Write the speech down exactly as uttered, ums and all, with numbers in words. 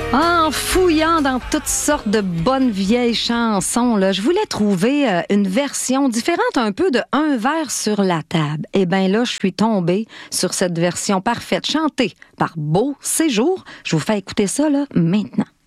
En fouillant dans toutes sortes de bonnes vieilles chansons, là, je voulais trouver euh, une version différente un peu de Un verre sur la table. Eh bien là, je suis tombée sur cette version parfaite, chantée par Beau Séjour. Je vous fais écouter ça là, maintenant.